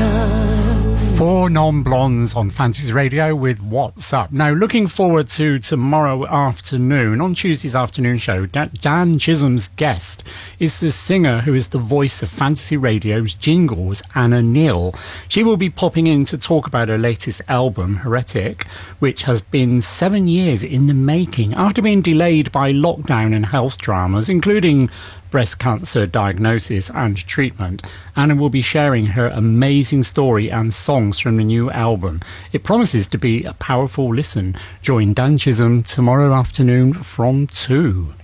Four non-blondes on Fantasy Radio with What's Up. Now, looking forward to tomorrow afternoon. On Tuesday's afternoon show, Dan Chisholm's guest is the singer who is the voice of Fantasy Radio's jingles, Anna Neal. She will be popping in to talk about her latest album, Heretic, which has been 7 years in the making after being delayed by lockdown and health dramas, including breast cancer diagnosis and treatment. Anna will be sharing her amazing story and songs from the new album. It promises to be a powerful listen. Join Dan Chisholm tomorrow afternoon from 2.